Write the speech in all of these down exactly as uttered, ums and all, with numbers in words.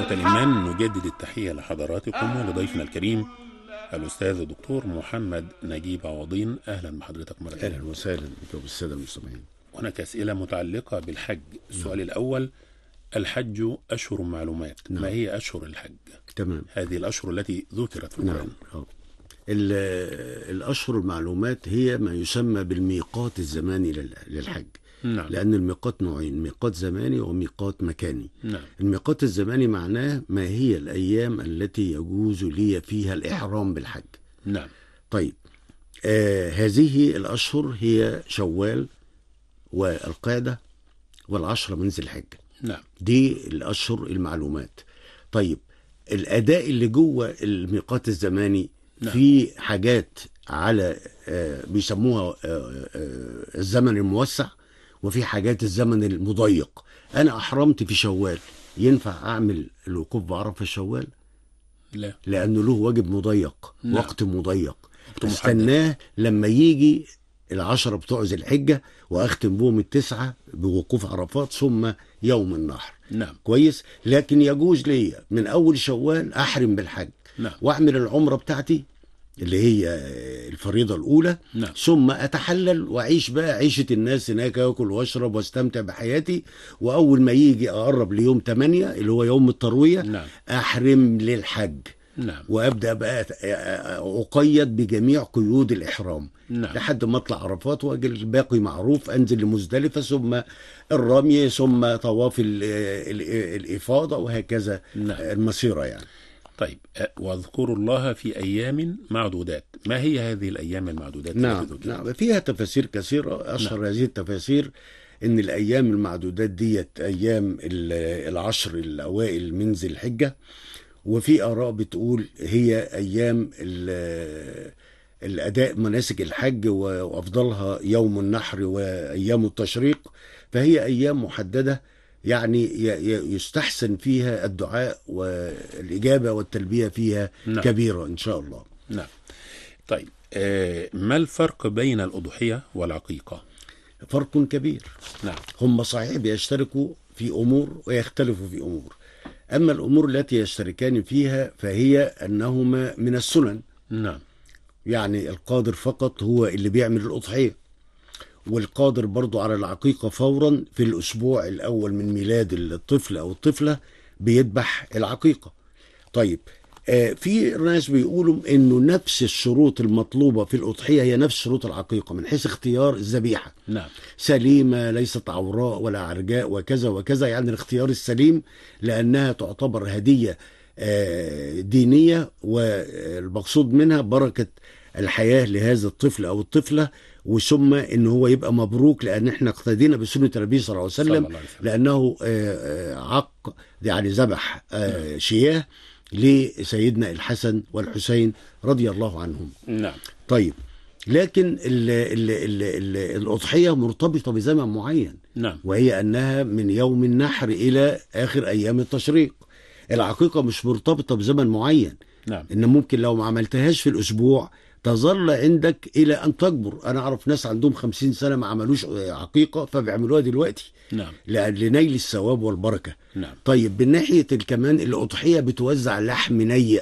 إخوة الإيمان، نجدد التحية لحضراتكم ولضيفنا الكريم الأستاذ الدكتور محمد نجيب عوضين. أهلا بحضرتك مرة أهلا وسهلا بكم بالسادة المستمعين. هناك أسئلة متعلقة بالحج. السؤال الأول: الحج أشهر معلومات، نعم. ما هي أشهر الحج؟ تمام. هذه الأشهر التي ذكرت في القرآن. نعم. الأشهر المعلومات هي ما يسمى بالميقات الزماني للحج. نعم. لأن الميقات نوعين: ميقات زماني وميقات مكاني. نعم. الميقات الزماني معناه ما هي الأيام التي يجوز لي فيها الإحرام بالحج. نعم. طيب، آه هذه الأشهر هي شوال والقعدة والعشرة من ذي الحجة. نعم. دي الأشهر المعلومات. طيب، الأداء اللي جوه الميقات الزماني، نعم. في حاجات على آه بيسموها آه آه الزمن الموسع، وفي حاجات الزمن المضيق. أنا أحرمت في شوال، ينفع أعمل الوقوف بعرفة في شوال؟ لا، لأنه له واجب مضيق. نعم. وقت مضيق، استناه لما يجي العشرة بتوع ذي الحجة وأختم بهم التسعة بوقوف عرفات ثم يوم النحر. نعم. كويس. لكن يجوز لي من أول شوال أحرم بالحج. نعم. وأعمل العمرة بتاعتي اللي هي الفريضة الأولى. نعم. ثم أتحلل وأعيش بقى عيشة الناس هناك، أكل وأشرب واستمتع بحياتي. وأول ما يجي أقرب ليوم ثمانية اللي هو يوم التروية، نعم. أحرم للحج. نعم. وأبدأ بقى أقيد بجميع قيود الإحرام. نعم. لحد ما أطلع عرفات وأجي الباقي معروف، أنزل لمزدلفة ثم الرمي ثم طواف الإفاضة وهكذا. نعم. المسيرة يعني. طيب، واذكروا الله في أيام معدودات، ما هي هذه الأيام المعدودات؟ نعم. نعم. فيها تفاسير كثيرة. أشهر نعم. هذه التفاسير إن الأيام المعدودات ديت أيام العشر الأوائل من ذي الحجة، وفي آراء بتقول هي أيام الأداء مناسك الحج، وأفضلها يوم النحر وأيام التشريق. فهي أيام محددة يعني يستحسن فيها الدعاء والإجابة والتلبية فيها. نعم. كبيرة إن شاء الله. نعم. طيب، آه ما الفرق بين الأضحية والعقيقة؟ فرق كبير. نعم. هم صحيح بيشتركوا في أمور ويختلفوا في أمور. أما الأمور التي يشتركان فيها فهي أنهما من السنن. نعم. يعني القادر فقط هو اللي بيعمل الأضحية، والقادر برضو على العقيقة فورا في الأسبوع الأول من ميلاد الطفل أو الطفلة بيذبح العقيقة. طيب، آه في ناس بيقولوا إنه نفس الشروط المطلوبة في الأضحية هي نفس شروط العقيقة من حيث اختيار الذبيحة. نعم. سليمة ليست عوراء ولا عرجاء وكذا وكذا، يعني الاختيار السليم، لأنها تعتبر هدية آه دينية، والمقصود منها بركة الحياة لهذا الطفل أو الطفلة، وثم إن هو يبقى مبروك، لأن احنا اقتدينا بسنة النبي صلى الله عليه وسلم، لأنه عق يعني ذبح شياه لسيدنا الحسن والحسين رضي الله عنهم. نعم. طيب، لكن ال ال ال ال الأضحية مرتبطة بزمن معين. نعم. وهي أنها من يوم النحر إلى آخر أيام التشريق. العقيقة مش مرتبطة بزمن معين. نعم. إن ممكن لو ما عملتهاش في الأسبوع تظل عندك إلى أن تكبر. أنا أعرف ناس عندهم خمسين سنة ما عملوش عقيقة فبيعملوها دلوقتي. نعم. لنيل الثواب والبركة. نعم. طيب، بالناحية كمان الأضحية بتوزع لحم نيء،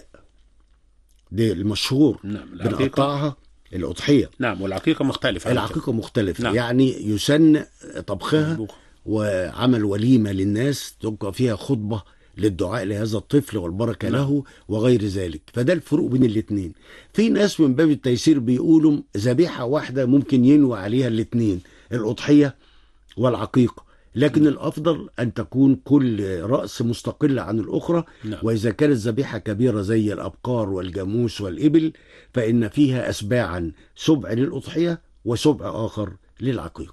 ده المشهور. نعم. بنقطعها الأضحية. نعم. والعقيقة مختلفة. العقيقة مختلفة. نعم. يعني يسن طبخها مبوخ. وعمل وليمة للناس تبقى فيها خطبة للدعاء لهذا الطفل والبركة. نعم. له وغير ذلك. فده الفروق بين الاثنين. في ناس من باب التيسير بيقولوا ذبيحة واحدة ممكن ينوي عليها الاثنين، الأضحية والعقيقة، لكن نعم. الأفضل أن تكون كل رأس مستقلة عن الأخرى. نعم. وإذا كانت ذبيحة كبيرة زي الأبقار والجاموس والإبل فإن فيها أسباعا، سبع للأضحية وسبع آخر للعقيقة.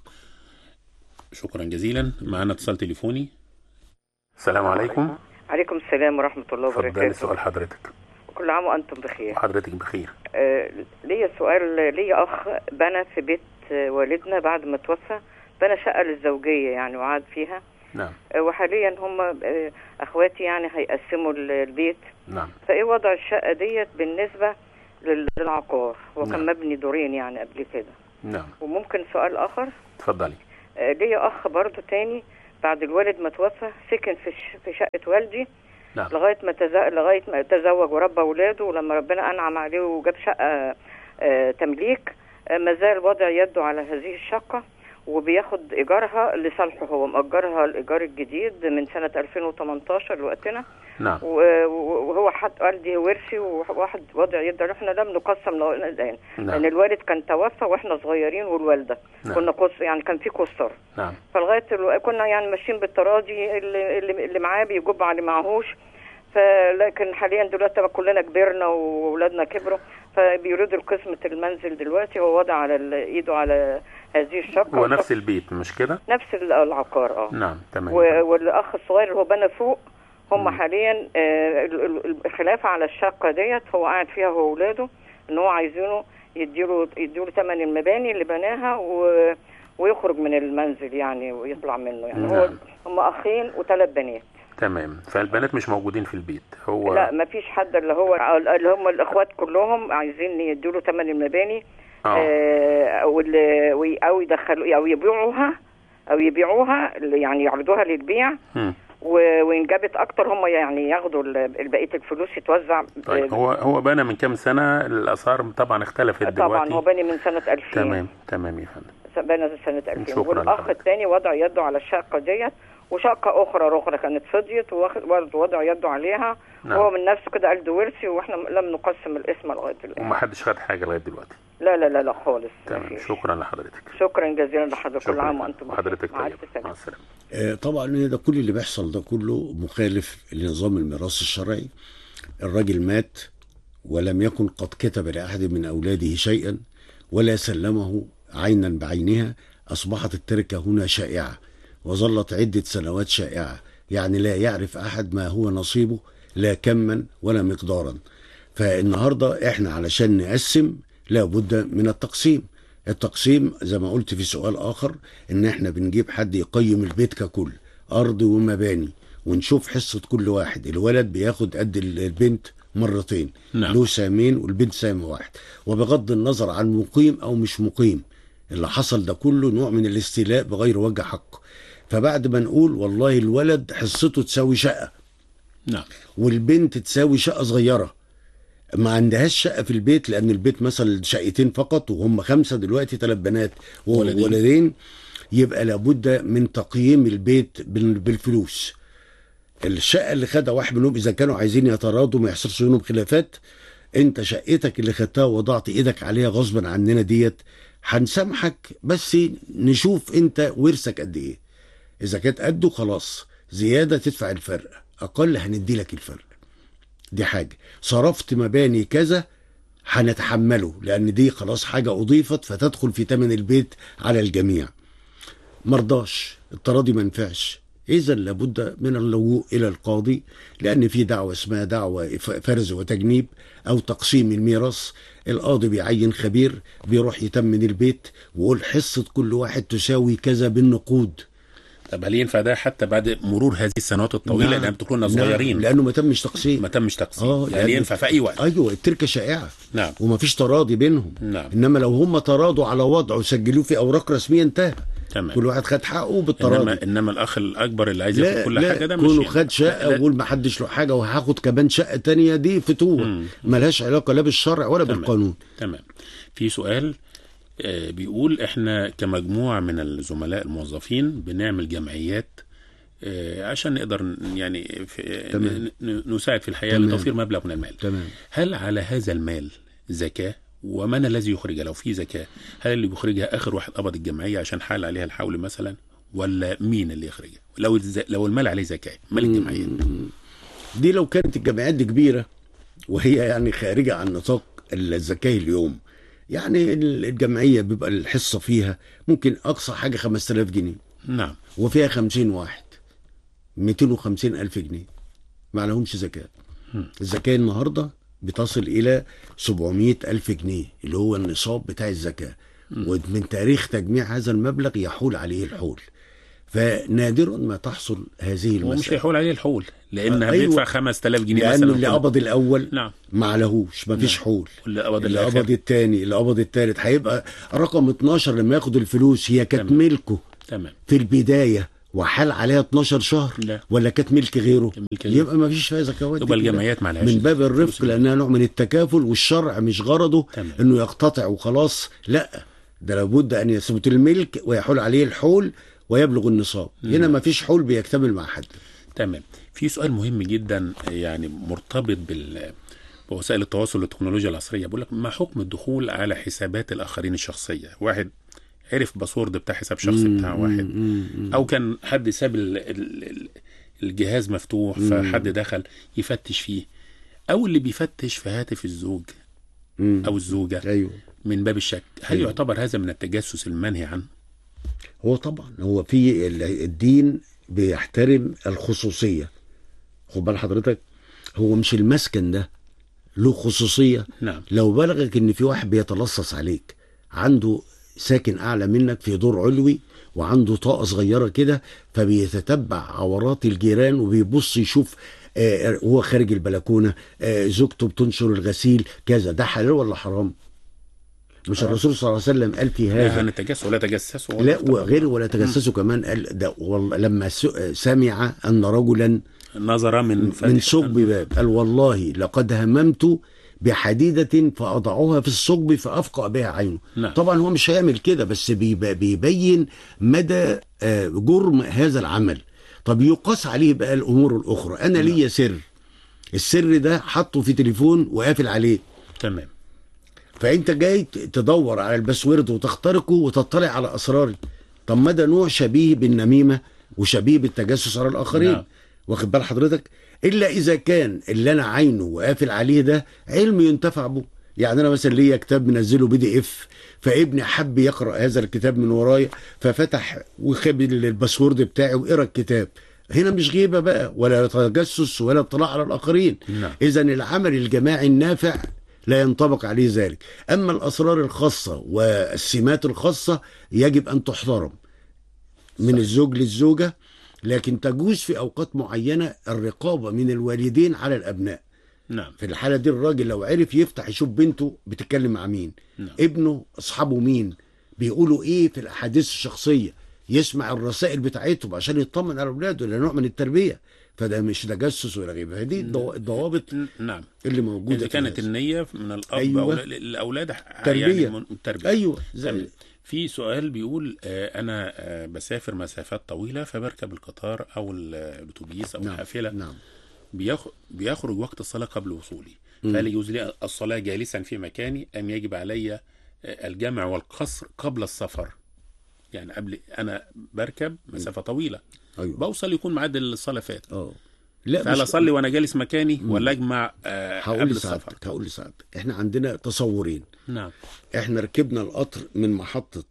شكرا جزيلا. معنا اتصال تليفوني. السلام عليكم. عليكم السلام ورحمة الله وبركاته. اتفضلي سؤال حضرتك. كل عام وأنتم بخير. وحضرتك بخير. آه ليا سؤال. ليا أخ بنى في بيت والدنا بعد ما توفى، بنى شقة للزوجية يعني وعاد فيها. نعم. آه وحاليا هم آه أخواتي يعني هيقسموا البيت. نعم. فإيه وضع الشقة ديت بالنسبة للعقار؟ وكان نعم. مبني دورين يعني قبل كده. نعم. وممكن سؤال آخر؟ اتفضلي. آه ليا أخ برضو تاني بعد الوالد ما توفى سكن في في شقة والدي نعم. لغايه ما تز... لغايه ما تزوج وربى اولاده، ولما ربنا انعم عليه وجاب شقه آه تمليك، آه ما زال وضع يده على هذه الشقه وبياخد ايجارها لصالحه، هو مأجرها الايجار الجديد من سنه ألفين وتمنتاشر لوقتنا. نعم. وهو حد قال دي ورثي وواحد وضع يده، احنا لم نقسم لان نعم. الوالد كان توفى واحنا صغيرين والوالده نعم. كنا قص يعني كان في قصر. نعم. فلغايه الو... كنا يعني ماشيين بالتراضي، اللي اللي, اللي معاه بيجب على اللي معهوش. فلكن حاليا دلوقتي كلنا كبرنا واولادنا كبروا، فبيريدوا قسمه المنزل دلوقتي. هو وضع على ايده على هذه الشقه. هو نفس البيت مش كده؟ نفس العقار اه. نعم تمام. والاخ الصغير اللي هو بنى فوق، هم حاليا آه الخلاف على الشقه ديت، هو قاعد فيها هو واولاده ان هو عايزينه يديله يديله ثمن المباني اللي بناها و ويخرج من المنزل يعني ويطلع منه يعني. نعم. هو هم اخين وثلاث بنات. تمام. فالبنات مش موجودين في البيت؟ هو لا ما فيش حد، اللي هو اللي هم الاخوات كلهم عايزين يديله ثمن المباني اه, آه او او يدخلوا او يبيعوها او يبيعوها يعني يعرضوها للبيع. م. وإن جابت أكتر هم يعني ياخدوا بقية الفلوس يتوزع. طيب هو هو بنى من كام سنة؟ الأسعار طبعا اختلفت دلوقتي. طبعا هو بنى من سنة ألفين. تمام تمام يا فندم. بنى سنة ألفين. شكرا. والأخ الثاني وضع يده على الشقة ديت، وشقة أخرى أخرى كانت فضيت وواخد وضع يده عليها. نعم. وهو من نفسه كده قال ده ورثي، وإحنا لم نقسم الاسم لغاية الآن. ومحدش خد حاجة لغاية دلوقتي؟ لا لا لا لا خالص. تمام. شكرا لحضرتك. شكرا جزيلا لحضرتك. كل عام وأنتم بخير. حضرتك طيب. مع السلامة. آه طبعا ده كل اللي بيحصل ده كله مخالف لنظام الميراث الشرعي. الراجل مات ولم يكن قد كتب لأحد من أولاده شيئا ولا سلمه عينا بعينها. أصبحت التركة هنا شائعة وظلت عدة سنوات شائعة، يعني لا يعرف أحد ما هو نصيبه لا كما ولا مقدارا. فالنهاردة احنا علشان نقسم لابد من التقسيم. التقسيم زي ما قلت في سؤال آخر ان احنا بنجيب حد يقيم البيت ككل، أرض ومباني، ونشوف حصة كل واحد. الولد بياخد قد البنت مرتين. نعم. له سامين والبنت سام واحد، وبغض النظر عن مقيم أو مش مقيم. اللي حصل ده كله نوع من الاستيلاء بغير وجه حق. فبعد ما نقول والله الولد حصته تساوي شقة، نعم، والبنت تساوي شقة صغيرة، ما عندهاش شقة في البيت لأن البيت مثلا شقتين فقط وهم خمسة دلوقتي، ثلاث بنات وولدين، يبقى لابد من تقييم البيت بالفلوس. الشقة اللي خدها واحد منهم إذا كانوا عايزين يتراضوا ما يحصلش بينهم خلافات، أنت شقتك اللي خدتها وضعت إيدك عليها غصبا عننا ديت هنسامحك، بس نشوف أنت ورثك قد إيه. إذا كانت قده خلاص، زيادة تدفع الفرق، أقل هندي لك الفرق. دي حاجة. صرفت مباني كذا هنتحمله لأن دي خلاص حاجة أضيفت فتدخل في ثمن البيت على الجميع. مرضاش، التراضي ما ينفعش، إذا لابد من اللجوء إلى القاضي، لأن في دعوة اسمها دعوة فرز وتجنيب أو تقسيم الميراث. القاضي بيعين خبير بيروح يتمن البيت ويقول حصة كل واحد تساوي كذا بالنقود. طب هل ينفع ده حتى بعد مرور هذه السنوات الطويله؟ نعم. لان بتكونوا صغيرين. نعم. لانه ما تمش تقسيم. ما تمش تقسيم. اه يعني ينفع في اي وقت. ايوه التركه شائعه. نعم. وما فيش تراضي بينهم. نعم. انما لو هم تراضوا على وضع وسجلوه في اوراق رسميه انتهى. تمام. كل واحد خد حقه بالتراضي. انما انما الاخ الاكبر اللي عايز ياخد كل حاجه ده مش كله خد شقه ويقول ما حدش له حاجه وهاخد كمان شقه تانية، دي فتوه ملهاش علاقه لا بالشرع ولا تمام. بالقانون. تمام. في سؤال آه بيقول احنا كمجموعه من الزملاء الموظفين بنعمل جمعيات عشان نقدر يعني في نساعد في الحياة تمام. لتوفير مبلغ من المال. تمام. هل على هذا المال زكاة؟ ومن الذي يخرجها؟ لو في زكاة هل اللي بيخرجها آخر واحد قبض الجمعية عشان حال عليها الحول مثلا، ولا مين اللي يخرجها؟ لو لو المال عليه زكاة، مال الجمعية دي لو كانت الجمعيات دي كبيرة وهي يعني خارجة عن نطاق الزكاة اليوم، يعني الجمعية بيبقى الحصة فيها ممكن أقصى حاجة خمسة آلاف جنيه. نعم. وفيها خمسين واحد مئتين وخمسين ألف جنيه ما لهمش زكاة. الزكاة النهاردة بتصل إلى سبعمائة ألف جنيه اللي هو النصاب بتاع الزكاة، ومن تاريخ تجميع هذا المبلغ يحول عليه الحول، فنادرا ما تحصل هذه المسألة. ومش يحول عليه الحول لأنه أيوة. بيدفع خمسة آلاف جنيه لأنه مثلا، اللي قبض الأول نعم. ما لهوش، ما فيش نعم. حول. اللي قبض اللي قبض الثاني، اللي قبض الثالث، هيبقى رقم اتناشر لما ياخد الفلوس هي كانت ملكه تمام. في البداية وحال عليها اتناشر شهر لا. ولا كانت ملك غيره؟ ملك غيره. يبقى ما فيش فيها زكوات. تبقى الجمعيات معلهاش من باب الرفق، لانها نوع من التكافل، والشرع مش غرضه تمام. انه يقتطع وخلاص، لا، ده لابد ان يثبت الملك ويحول عليه الحول ويبلغ النصاب. هنا ما فيش حول بيكتمل مع حد. تمام. في سؤال مهم جدا يعني مرتبط بال بوسائل التواصل والتكنولوجيا العصريه، بقول لك ما حكم الدخول على حسابات الاخرين الشخصيه؟ واحد عرف باسورد بتاع حساب شخصي بتاع واحد، او كان حد ساب الجهاز مفتوح فحد دخل يفتش فيه، او اللي بيفتش في هاتف الزوج او الزوجه أيوه. من باب الشك، هل أيوه. يعتبر هذا من التجسس المنهي عنه؟ هو طبعا هو في الدين بيحترم الخصوصيه. خد بال حضرتك، هو مش المسكن ده له خصوصيه؟ نعم. لو بلغك ان في واحد بيتلصص عليك، عنده ساكن اعلى منك في دور علوي وعنده طاقه صغيره كده، فبيتتبع عورات الجيران وبيبص يشوف آه هو خارج البلكونه، آه زوجته بتنشر الغسيل كذا، ده حلال ولا حرام؟ مش آه. الرسول صلى الله عليه وسلم قال في هذا لا تجسس ولا تجسسوا لا وغير ولا تجسسوا كمان قال ده والله لما سمع ان رجلا نظر من من ثقب باب قال والله لقد هممت بحديدة فأضعها في الثقب فأفقع بها عينه. نعم. طبعا هو مش هيعمل كده، بس بيبين مدى جرم هذا العمل. طب يقاس عليه بقى الأمور الأخرى. أنا نعم. ليا سر، السر ده حطه في تليفون وقافل عليه. تمام. فأنت جاي تدور على الباسورد وتخترقه وتطلع على أسراري. طب ما ده نوع شبيه بالنميمة وشبيه بالتجسس على الآخرين. نعم. واخد بال حضرتك؟ إلا إذا كان اللي أنا عينه وقافل عليه ده علم ينتفع به. يعني أنا مثلا ليا كتاب منزله بي دي إف، فابني حب يقرأ هذا الكتاب من ورايا، ففتح وخب الباسورد بتاعي وقرأ الكتاب. هنا مش غيبة بقى ولا تجسس ولا اطلاع على الآخرين. نعم. إذا العمل الجماعي النافع لا ينطبق عليه ذلك. أما الأسرار الخاصة والسمات الخاصة يجب أن تحترم من صحيح. الزوج للزوجة، لكن تجوز في أوقات معينة الرقابة من الوالدين على الأبناء. نعم. في الحالة دي الراجل لو عرف يفتح يشوف بنته بتتكلم مع مين، نعم. ابنه أصحابه مين، بيقولوا إيه في الأحاديث الشخصية، يسمع الرسائل بتاعتهم عشان يطمن على أولاده، ده نوع من التربية. فده مش تجسس ولا غيبة. هذه الضوابط نعم. اللي موجودة. إذا كانت النية من الأب أيوة. أو الأولاد تربية. يعني التربية. أيوة. في سؤال بيقول أنا بسافر مسافات طويلة فبركب القطار أو الأتوبيس أو نعم. الحافلة. نعم. بيخرج وقت الصلاة قبل وصولي، فهل يجوز لي الصلاة جالسا في مكاني أم يجب علي الجمع والقصر قبل السفر؟ يعني قبل أنا بركب مسافة طويلة. أيوة. بوصل يكون ميعاد الصلاة فات. اه لا فهل أصلي وأنا جالس مكاني مم. ولا أجمع آه قبل السفر؟ هقول لسعادتك، إحنا عندنا تصورين. نعم. إحنا ركبنا القطر من محطة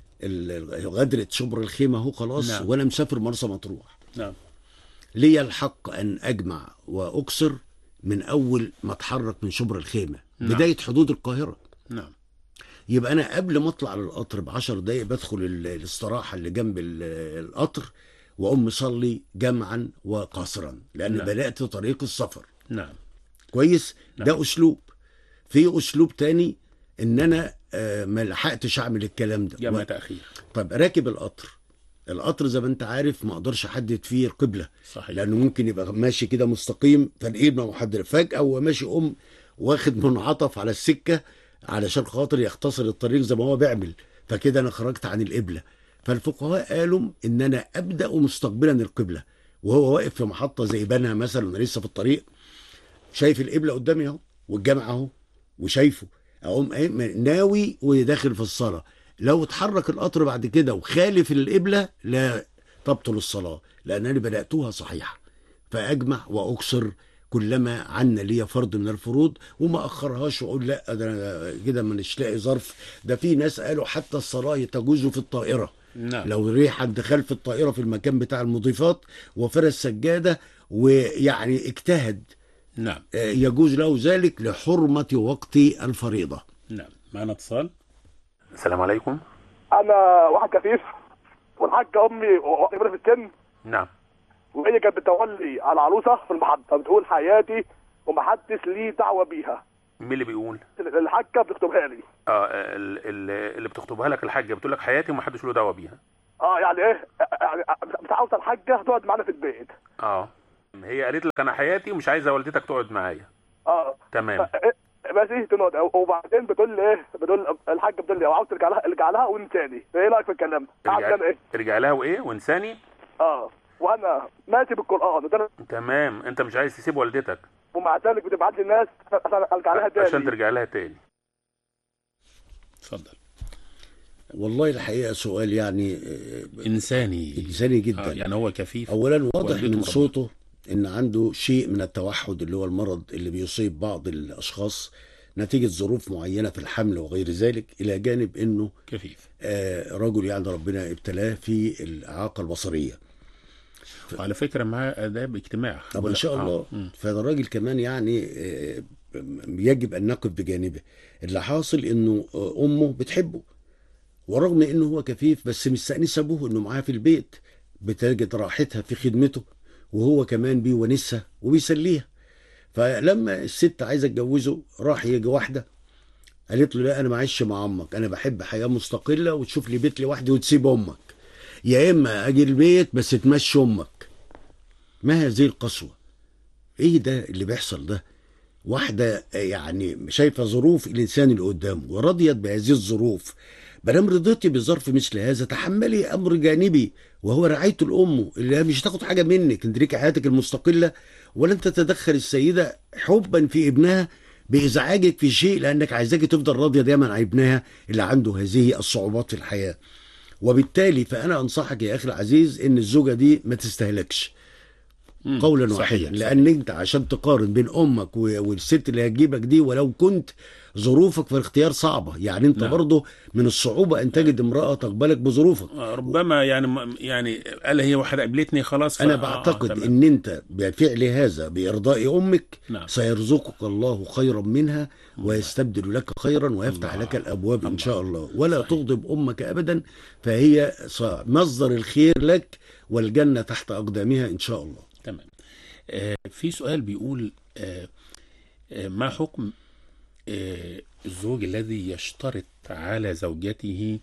غدرة شبر الخيمة اهو خلاص. نعم. وأنا مسافر مرسى مطروح. نعم. لي الحق أن أجمع وأقصر من أول ما أتحرك من شبر الخيمة. نعم. بداية حدود القاهرة. نعم. يبقى أنا قبل ما أطلع للقطر بعشر دقايق بدخل الاستراحة اللي جنب القطر وأقوم مصلي جمعا وقصرا، لأن نعم. بدأت طريق السفر. نعم. كويس. نعم. ده أسلوب. في أسلوب تاني إن أنا آه ما لحقتش أعمل الكلام ده، جمع تأخير. طب راكب القطر، القطر زي ما انت عارف ما اقدرش احدد فيه القبله. صحيح. لانه ممكن يبقى ماشي كده مستقيم فالقبله محدده، فجاه وهو ماشي ام واخد منعطف على السكه علشان خاطر يختصر الطريق زي ما هو بيعمل، فكده انا خرجت عن القبله. فالفقهاء قالوا ان انا ابدا مستقبلا القبله وهو واقف في محطه زي بنها مثلا، انا لسه في الطريق شايف القبله قدامي اهو والجامع اهو وشايفه، اقوم ناوي وداخل في الصلاه. لو اتحرك القطر بعد كده وخالف القبلة لا تبطل الصلاة، لأنني بدأتها صحيحة، فأجمع وأقصر كلما عنا لي فرض من الفروض وما أخرهاش وأقول لا ده كده ما نشلاقي ظرف. ده في ناس قالوا حتى الصلاة تجوز في الطائرة. نعم. لو ريح عند خلف الطائرة في المكان بتاع المضيفات وفرس سجادة ويعني اجتهد. نعم. يجوز له ذلك لحرمة وقت الفريضة. نعم. معنا اتصال. السلام عليكم. انا واحد كفيف والحاجه امي كبيره في السن. نعم. وهي كانت بتولي على عروسه في المحطه فبتقول حياتي ومحدش ليه دعوه بيها. مين اللي بيقول؟ الحاجه بتكتبها لي. اه اللي بتكتبها لك الحاجه بتقول لك حياتي ومحدش له دعوه بيها. اه يعني ايه يعني مش عاوزه الحاجه تقعد معانا في البيت. اه هي قالت لك انا حياتي ومش عايزه والدتك تقعد معايا. اه تمام. ماشي تنقعد، وبعدين بتقول لي ايه، بتقول الحاجه بتقول لي لو عاوز ترجع لها ارجع لها وانساني. ايه رايك في الكلام؟ ارجع, ايه؟ ارجع لها وايه وانساني؟ اه وانا ماشي بالقران وده. تمام. انت مش عايز تسيب والدتك ومع ذلك بتبعت لي الناس عشان ارجع لها تاني عشان ترجع لها تاني. اتفضل. والله الحقيقه سؤال يعني انساني انساني جدا. آه يعني هو كفيف. اولا واضح من صوته ان عنده شيء من التوحد اللي هو المرض اللي بيصيب بعض الاشخاص نتيجه ظروف معينه في الحمل وغير ذلك، الى جانب انه كفيف. آه رجل يعني ربنا ابتلاه في الاعاقه البصريه. ف... وعلى فكره معاه اداب اجتماع. طب ان شاء الله. آه. فده الراجل كمان يعني آه يجب ان نقف بجانبه. اللي حاصل انه آه امه بتحبه، ورغم انه هو كفيف بس مستأنسة ابوه انه معاه في البيت، بتجد راحتها في خدمته، وهو كمان بيونسها وبيسليها. فلما الست عايزه تجوزه راح يجي واحده قالت له لا انا معيش مع امك، انا بحب حياه مستقله وتشوف لي بيت لوحدي وتسيب امك، يا اما اجي البيت بس تمشي امك. ما هذه القسوه؟ ايه ده اللي بيحصل ده؟ واحده يعني شايفه ظروف الانسان اللي قدامه ورضيت بهذه الظروف. بلام رضيتي بظرف مثل هذا تحملي امر جانبي وهو رعايه الام اللي مش هتاخد حاجه منك، انت ليكي حياتك المستقله، ولن تتدخل السيده حبا في ابنها بازعاجك في شيء، لانك عايزاكي تفضل راضيه دايما عن ابنها اللي عنده هذه الصعوبات في الحياه. وبالتالي فانا انصحك يا اخي العزيز ان الزوجه دي ما تستهلكش قولا واحدا، لان انت عشان تقارن بين امك والست اللي هتجيبك دي ولو كنت ظروفك في الاختيار صعبه، يعني انت نعم. برضه من الصعوبه ان تجد امراه تقبلك بظروفك. ربما يعني يعني قال هي واحده قابلتني خلاص. انا بعتقد آه ان انت بفعل هذا بارضاء امك نعم. سيرزقك الله خيرا منها ويستبدل لك خيرا ويفتح الله. لك الابواب الله. ان شاء الله. ولا صحيح. تغضب امك ابدا، فهي مصدر الخير لك والجنه تحت اقدامها ان شاء الله. تمام. آه في سؤال بيقول آه آه ما حكم آه الزوج الذي يشترط على زوجته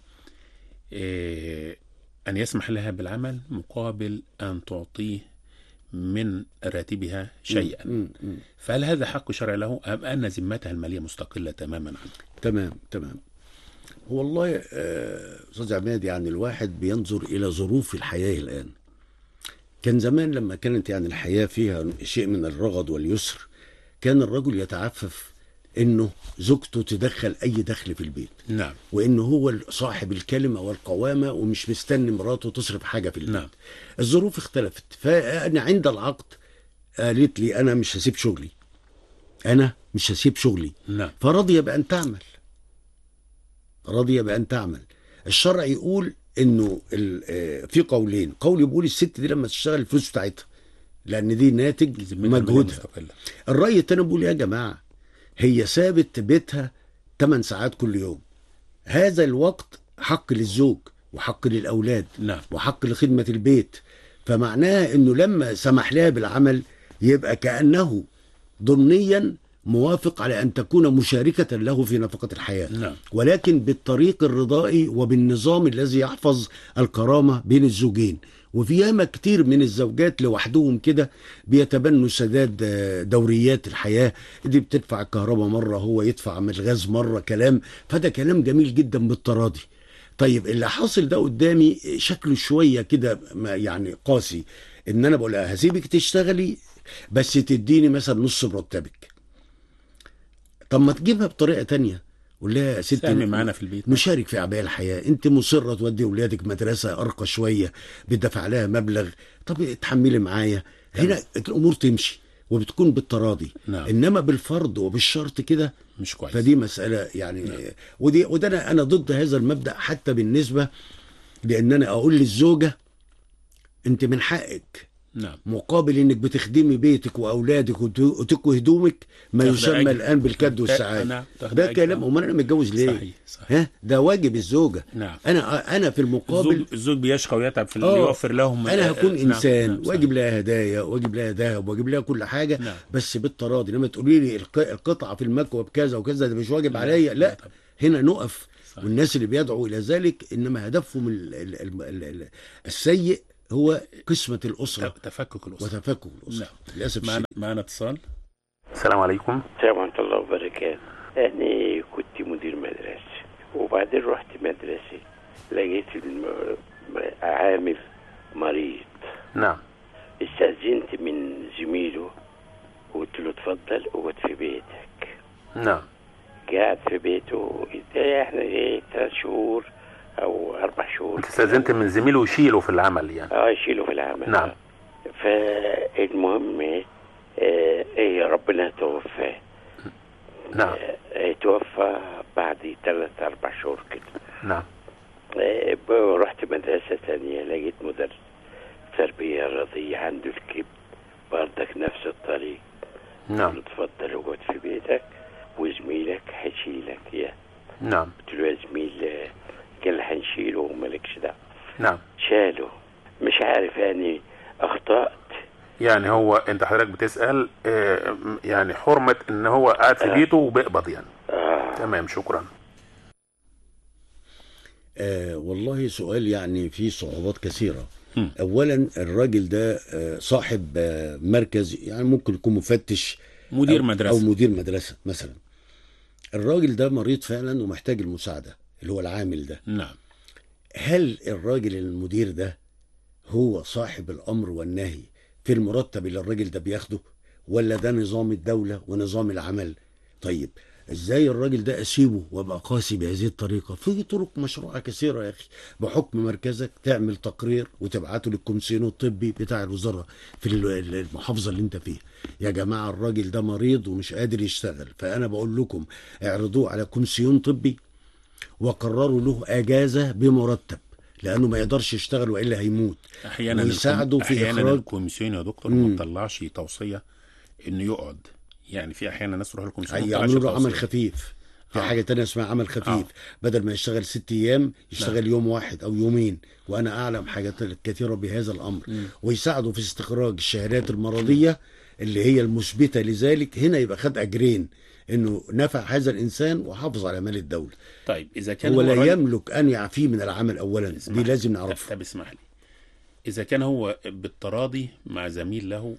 آه أن يسمح لها بالعمل مقابل أن تعطيه من راتبها شيئا؟ م- م- م. فهل هذا حق شرعي له أم أن ذمتها المالية مستقلة تماما عنه؟ تمام تمام. والله أستاذ آه عماد، يعني الواحد بينظر إلى ظروف الحياة الآن. كان زمان لما كانت يعني الحياة فيها شيء من الرغد واليسر كان الرجل يتعفف انه زوجته تدخل اي دخل في البيت، نعم، وانه هو صاحب الكلمة والقوامة ومش مستني مراته تصرف حاجة في البيت. نعم. الظروف اختلفت، فانا عند العقد قالت لي انا مش هسيب شغلي، انا مش هسيب شغلي. نعم. فرضي بأن تعمل، رضي بأن تعمل. الشرع يقول انه في قولين، قول بيقول الست دي لما تشتغل الفلوس بتاعتها لان دي ناتج مجهودها. الرأي التاني بيقول يا جماعة هي سابت بيتها ثمان ساعات كل يوم، هذا الوقت حق للزوج وحق للأولاد. نعم. وحق لخدمة البيت، فمعناها انه لما سمح لها بالعمل يبقى كأنه ضمنيا موافق على أن تكون مشاركة له في نفقة الحياة. نعم. ولكن بالطريق الرضائي وبالنظام الذي يحفظ الكرامة بين الزوجين. وفي ياما كتير من الزوجات لوحدهم كده بيتبنوا سداد دوريات الحياة، دي بتدفع الكهرباء مرة هو يدفع من الغاز مرة، كلام فده كلام جميل جدا بالتراضي. طيب اللي حاصل ده قدامي شكله شوية كده يعني قاسي، ان انا بقول هسيبك تشتغلي بس تديني مثلا نص مرتبك. طب ما تجيبها بطريقة تانية، قول لها يا ستي سامي معانا في البيت، نشارك في أعباء الحياة، انت مصرة تودي ولادك مدرسة أرقى شوية بتدفع لها مبلغ، طب اتحملي معايا. هنا الأمور تمشي وبتكون بالتراضي. نعم. إنما بالفرض وبالشرط كده مش كويس، فدي مسألة يعني. نعم. ودي وده أنا أنا ضد هذا المبدأ، حتى بالنسبة لأن أنا أقول للزوجة أنت من حقك نعم مقابل انك بتخدمي بيتك واولادك وتكوي هدومك ما يسمى الان بالكد والسعاده. ده كلام، امال انا متجوز ليه؟ صحيح صحيح. ها ده واجب الزوجه. نعم. انا انا في المقابل الزوج, الزوج بيشقى ويتعب في اللي يوفر لهم. انا هكون نعم. انسان نعم. واجب لها هدايا واجب لها ذهب واجب لها كل حاجه. نعم. بس بالتراضي. لما تقولي لي القطعه في المكوى بكذا وكذا ده مش واجب عليا، لا, لا. هنا نقف صحيح. والناس اللي بيدعوا الى ذلك انما هدفهم ال ال ال ال السيء هو قسمة الأسرة، تفكك الأسرة وتفكك الأسرة. للأسف معنا, معنا اتصال. السلام عليكم. السلام ورحمة الله وبركاته. أنا كنت مدير مدرسة وبعدين رحت مدرسة لقيت عامل مريض. نعم. استأذنت من زميله وقلت له اتفضل اقعد في بيتك. نعم. قاعد في بيته احنا ايه ثلاث شهور او اربع شهور. انت استأذنت من زميله يشيله في العمل يعني؟ اه يشيله في العمل. نعم. فالمهم ايه ايه ربنا توفاه. نعم. اه توفى بعد ثلاث اربع شهور كده. نعم. اه رحت مدرسة ثانية لقيت مدرس تربية رياضية عنده الكب برضك نفس الطريق. نعم. اتفضل اقعد في بيتك وزميلك هيشيلك يا. نعم. قلت له يا زميل قال هنشيله ومالكش دعوه. نعم. شاله. مش عارف يعني اخطأت. يعني هو انت حضرتك بتسأل اه يعني حرمة ان هو قاعد في آه. بيته وبيقبض يعني. آه. تمام شكرا. آه والله سؤال يعني فيه صعوبات كثيرة. م. اولا الراجل ده آه صاحب آه مركز، يعني ممكن يكون مفتش مدير أو مدرسة او مدير مدرسة مثلا. الراجل ده مريض فعلا ومحتاج المساعدة اللي هو العامل ده. نعم. هل الراجل المدير ده هو صاحب الامر والنهي في المرتب اللي الراجل ده بياخده، ولا ده نظام الدولة ونظام العمل؟ طيب ازاي الراجل ده اسيبه وابقى قاسي بهذه الطريقة؟ في طرق مشروعة كثيرة يا اخي. بحكم مركزك تعمل تقرير وتبعته للكومسيون الطبي بتاع الوزارة في المحافظة اللي انت فيها. يا جماعة الراجل ده مريض ومش قادر يشتغل، فانا بقول لكم اعرضوه على كومسيون طبي وقرروا له اجازة بمرتب، لانه ما يقدرش يشتغل والا هيموت. احيانا ويساعده في احيانا اخراج الكومسيون يا دكتور ما تطلعش توصية انه يقعد. يعني في احيانا ناس تروح لكم يعملوا له عمل خفيف. في آه. حاجه تانية اسمها عمل خفيف. آه. بدل ما يشتغل ست ايام يشتغل لا. يوم واحد او يومين، وانا اعلم حاجات كثيره بهذا الامر. م. ويساعدوا في استخراج الشهادات المرضيه اللي هي المثبته لذلك. هنا يبقى خد اجرين، انه نفع هذا الانسان وحافظ على مال الدوله. طيب اذا كان هو لا رجل... يملك ان يعفيه من العمل اولا، دي لازم نعرفها. طب اسمح لي، اذا كان هو بالتراضي مع زميل له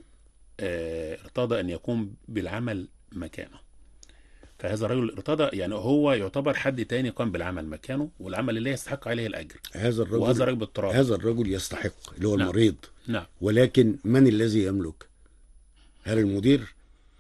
اه ارتضى ان يقوم بالعمل مكانه، فهذا الرجل ارتضى، يعني هو يعتبر حد تاني قام بالعمل مكانه والعمل اللي يستحق عليه الاجر. هذا الرجل وهذا الرجل بالتراضي. هذا الرجل يستحق اللي هو نعم. المريض. نعم. ولكن من الذي يملك؟ هل المدير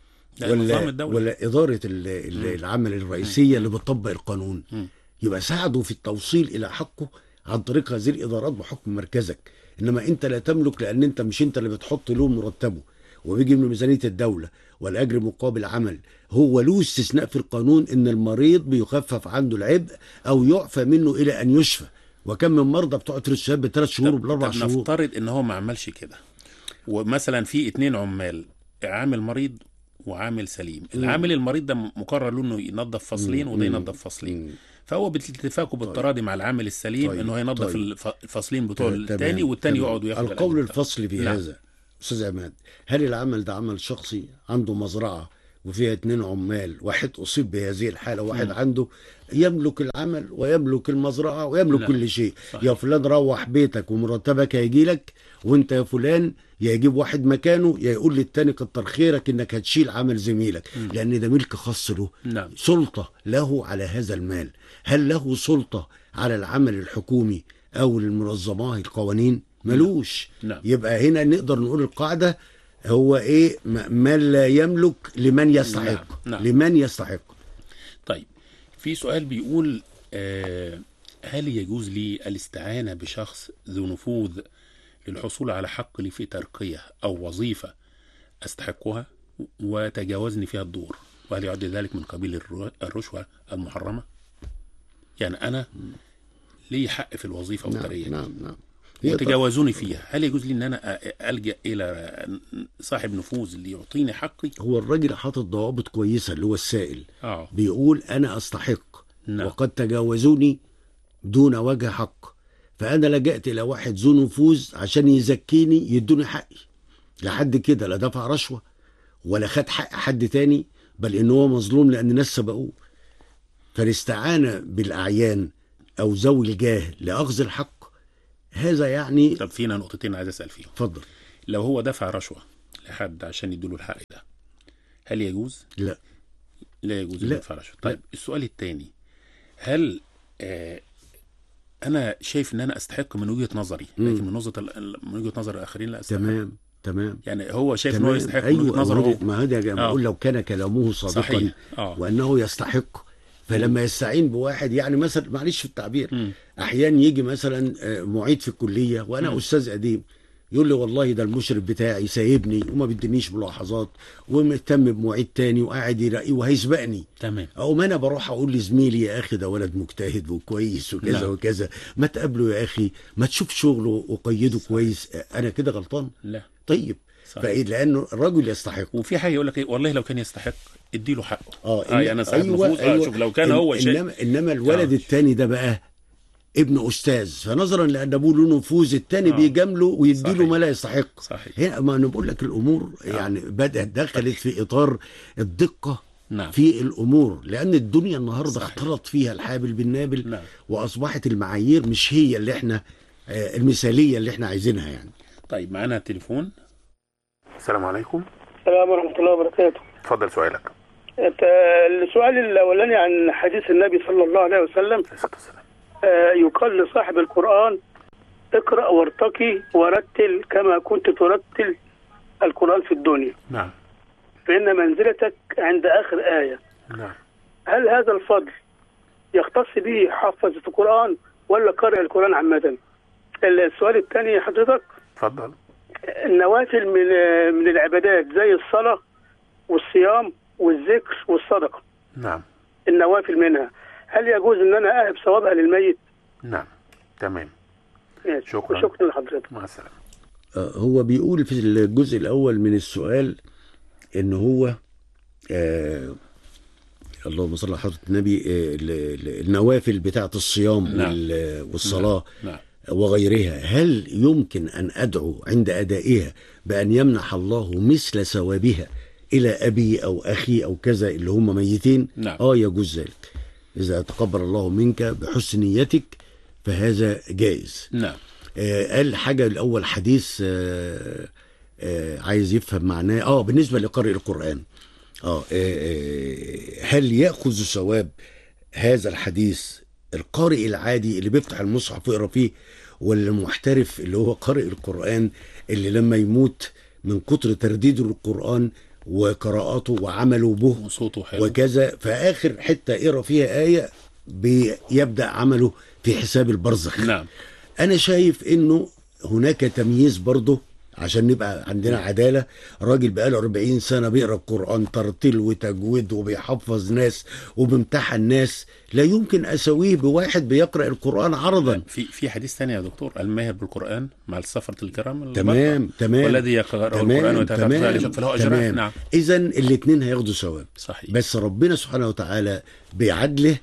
ولا ولا إدارة العمل الرئيسية اللي بتطبق القانون؟ م. يبقى ساعده في التوصيل إلى حقه عن طريق هذه الإدارات بحكم مركزك. إنما أنت لا تملك، لأن أنت مش أنت اللي بتحط له مرتبه وبيجي من ميزانية الدولة والأجر مقابل عمل. هو له استثناء في القانون إن المريض بيخفف عنده العبء أو يعفى منه إلى أن يشفى. وكم من مرضى بتوع الشباب بثلاث شهور وبالأربع شهور. نفترض إن هو ما عملش كده، ومثلا في اتنين عمال، عامل مريض وعامل سليم. العامل المريض ده مقرر له انه ينظف فصلين وده ينظف فصلين، فهو بالاتفاق بالتراضي مع العامل السليم طيب. انه هينظف طيب. الفصلين بتوع الثاني والثاني يقعد وياخد القول الفصل في لا. هذا استاذ عماد، هل العمل ده عمل شخصي عنده مزرعه وفيها اتنين عمال، واحد اصيب بهذه الحاله وواحد م. عنده يملك العمل ويملك المزرعه ويملك لا. كل شيء. صحيح. يا فلان روح بيتك ومرتبك هيجي لك، وانت يا فلان يا يجيب واحد مكانه يا يقول للتاني كتر خيرك انك هتشيل عمل زميلك. م. لان ده ملك خاص له. نعم. سلطه له على هذا المال. هل له سلطه على العمل الحكومي او المنظمات القوانين؟ ملوش. نعم. يبقى هنا نقدر نقول القاعده هو ايه؟ من لا يملك لمن يستحق. نعم. نعم. لمن يستحق. طيب في سؤال بيقول آه هل يجوز لي الاستعانة بشخص ذو نفوذ للحصول على حق لي في ترقية أو وظيفة أستحقها وتجاوزني فيها الدور، وهل يعد ذلك من قبيل الرشوة المحرمة؟ يعني أنا لي حق في الوظيفة نعم أو نعم نعم وتجاوزوني فيها، هل يجوز لي ان انا الجا الى صاحب نفوذ اللي يعطيني حقي؟ هو الراجل حاطط ضوابط كويسه اللي هو السائل. آه. بيقول انا استحق. نعم. وقد تجاوزوني دون وجه حق، فانا لجأت الى واحد ذو نفوذ عشان يزكيني يدوني حقي. لحد كده لا دفع رشوه ولا خد حق حد تاني، بل ان هو مظلوم لان الناس سبقوه. فالاستعانة بالأعيان أو ذوي الجاه لأخذ الحق هذا يعني. طب فينا نقطتين عايز أسأل فيهم. اتفضل. لو هو دفع رشوة لحد عشان يديله الحق ده هل يجوز؟ لا لا يجوز يدفع رشوة. طيب لا. السؤال الثاني، هل آه أنا شايف إن أنا أستحق من وجهة نظري لكن من وجهة من وجهة نظر الآخرين لا أستحق؟ تمام تمام. يعني هو شايف إن هو يستحق أيوة من وجهة نظره. ما هذا بقول لو كان كلامه صادقا وأنه يستحق، فلما يستعين بواحد يعني مثلا معلش في التعبير م. أحيانا يجي مثلا معيد في الكلية وأنا م. أستاذ قديم يقول لي والله ده المشرف بتاعي سايبني وما بيدينيش ملاحظات ومهتم بمعيد تاني وقاعد يراقي وهيسبقني. تمام. او ما انا بروح اقول لزميلي يا اخي ده ولد مجتهد وكويس وكذا لا. وكذا، ما تقابله يا اخي، ما تشوف شغله وقيده صحيح. كويس. انا كده غلطان؟ لا. طيب فايه؟ لانه الرجل يستحق. وفي حاجه يقول لك ايه، والله لو كان يستحق اديله حقه. اه, آه يعني انا صاحب أيوة نفوذ. أيوة. آه شوف لو كان هو شيء. انما انما الولد آه. الثاني ده بقى ابن استاذ، فنظرا لان ابوه له نفوذ الثاني آه. بيجامله ويديله ما لا يستحق. صحيح. هنا ما انا بقول لك الامور آه. يعني بدات دخلت في اطار الدقه نعم. في الامور، لان الدنيا النهارده اختلط فيها الحابل بالنابل. نعم. واصبحت المعايير مش هي اللي احنا آه المثاليه اللي احنا عايزينها يعني. طيب معانا التليفون. السلام عليكم. السلام ورحمه الله وبركاته. اتفضل سؤالك. السؤال الاولاني عن حديث النبي صلى الله عليه وسلم. يقال لصاحب القرآن اقرأ وارتقي ورتل كما كنت ترتل القرآن في الدنيا. نعم. فإن منزلتك عند آخر آية. نعم. هل هذا الفضل يختص به حافظة القرآن ولا قارئ القرآن عامة؟ السؤال الثاني حضرتك. اتفضل. النوافل من من العبادات زي الصلاة والصيام والذكر والصدقة. نعم. النوافل منها هل يجوز ان انا اهب ثوابها للميت؟ نعم. تمام. شكرا. شكرا لحضرتك. مع السلامه. هو بيقول في الجزء الاول من السؤال ان هو آه اللهم صل على حضرة النبي آه النوافل بتاعه الصيام نعم. والصلاه نعم. نعم. وغيرها، هل يمكن ان ادعو عند ادائها بان يمنح الله مثل ثوابها الى ابي او اخي او كذا اللي هم ميتين؟ نعم. اه يجوز ذلك اذا تقبل الله منك بحسن نيتك فهذا جائز. نعم. آه قال حاجه الاول حديث آه آه عايز يفهم معناه. اه بالنسبه لقارئ القران آه, آه هل ياخذ ثواب هذا الحديث القارئ العادي اللي بيفتح المصحف ويقرا فيه، ولا المحترف اللي هو قارئ القران اللي لما يموت من كتر ترديده للقران وقراءاته وعمله به وصوته حلو وكذا فآخر حتة يقرأ فيها آية بيبدأ عمله في حساب البرزخ؟ نعم. أنا شايف إنه هناك تمييز برضه عشان نبقى عندنا عدالة. راجل بقاله أربعين سنة بيقرأ القرآن ترتيل وتجويد وبيحفظ ناس وبيمتحن ناس، لا يمكن أسويه بواحد بيقرأ القرآن عرضا. في في حديث ثاني يا دكتور، الماهر بالقرآن مع السفرة الكرام. تمام تمام. والذي يقرأ القرآن ويتفقه عليه فله أجران. نعم. إذا الاثنين هياخدوا ثواب. صحيح. بس ربنا سبحانه وتعالى بعدله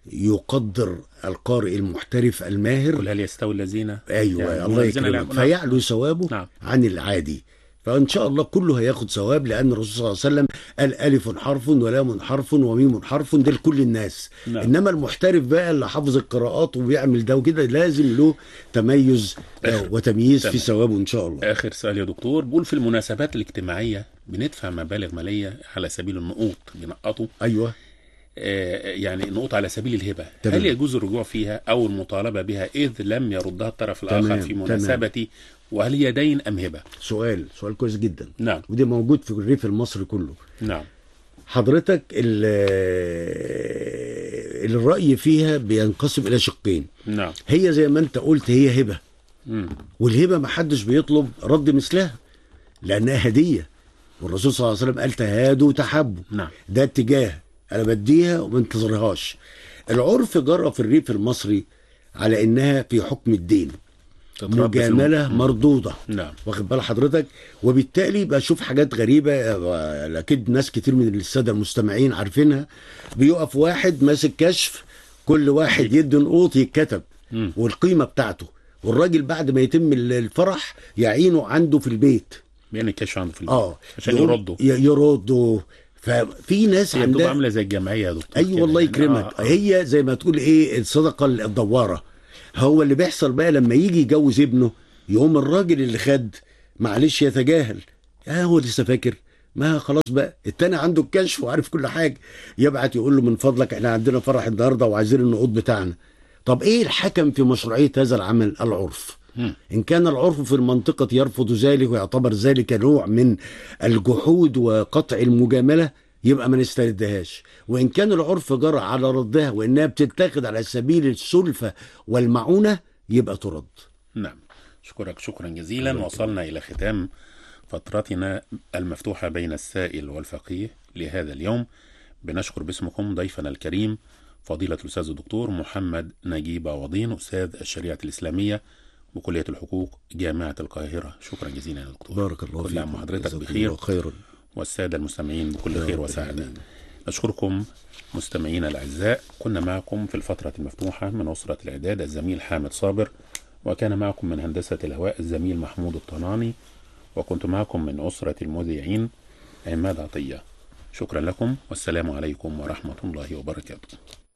يقدر القارئ المحترف الماهر. قل هل يستوي الذين ايوه يعني الله يكرمك فيعلو ثوابه نعم. عن العادي. فان شاء الله كله هياخد ثواب، لان الرسول صلى الله عليه وسلم قال الف حرف ولام حرف وميم حرف، ده لكل الناس. نعم. انما المحترف بقى اللي حافظ القراءات وبيعمل ده وكده لازم له تميز وتمييز في ثوابه ان شاء الله. اخر سؤال يا دكتور، بقول في المناسبات الاجتماعيه بندفع مبالغ ماليه على سبيل النقوط بنقطوا. ايوه. يعني نقطة على سبيل الهبة. تمام. هل يجوز الرجوع فيها أو المطالبة بها إذ لم يردها الطرف الآخر تمام. في مناسبتي؟ وهل هي دين أم هبة؟ سؤال سؤال كويس جدا. نعم. ودي موجود في الريف المصري كله. نعم. حضرتك الرأي فيها بينقسم إلى شقين. نعم. هي زي ما أنت قلت هي هبة. مم. والهبة ما حدش بيطلب رد مثلها لأنها هدية، والرسول صلى الله عليه وسلم قال تهادوا تحبوا. نعم. ده اتجاه أنا بديها وما انتظرهاش. العرف جرى في الريف المصري على إنها في حكم الدين، مجاملة مردودة. نعم. واخد بال حضرتك؟ وبالتالي بشوف حاجات غريبة أكيد ناس كتير من السادة المستمعين عارفينها. بيقف واحد ماسك كشف، كل واحد يدي نقوط يتكتب والقيمة بتاعته، والراجل بعد ما يتم الفرح يعينه عنده في البيت، يعني الكشف عنده في البيت اه عشان يردوا يردوا ففي ناس هي عندها بتبقى عامله زي الجمعيه يا دكتور. ايوه والله يكرمك. آه. هي زي ما تقول ايه الصدقه الدواره. هو اللي بيحصل بقى لما يجي يجوز ابنه، يقوم الراجل اللي خد معلش يتجاهل، اه هو لسه فاكر، ما خلاص بقى التاني عنده الكشف وعارف كل حاجه، يبعت يقول له من فضلك احنا عندنا فرح النهارده وعايزين النقود بتاعنا. طب ايه الحكم في مشروعيه هذا العمل؟ العرف. إن كان العرف في المنطقة يرفض ذلك ويعتبر ذلك نوع من الجحود وقطع المجاملة، يبقى ما نستردهاش. وإن كان العرف جرى على ردها وإنها بتتاخد على سبيل السلفة والمعونة، يبقى ترد. نعم، شكرك شكرا جزيلا. وصلنا إلى ختام فترتنا المفتوحة بين السائل والفقيه لهذا اليوم. بنشكر باسمكم ضيفنا الكريم فضيلة الأستاذ الدكتور محمد نجيب عوضين، أستاذ الشريعة الإسلامية بكلية الحقوق جامعة القاهرة. شكرا جزيلا يا دكتور. بارك الله كل عام وحضرتك بخير خيرا، والسادة المستمعين بكل خير وسعادة. نشكركم مستمعينا الأعزاء. كنا معكم في الفترة المفتوحة من أسرة الإعداد الزميل حامد صابر، وكان معكم من هندسة الهواء الزميل محمود الطناني، وكنت معكم من أسرة المذيعين عماد عطية. شكرا لكم والسلام عليكم ورحمة الله وبركاته.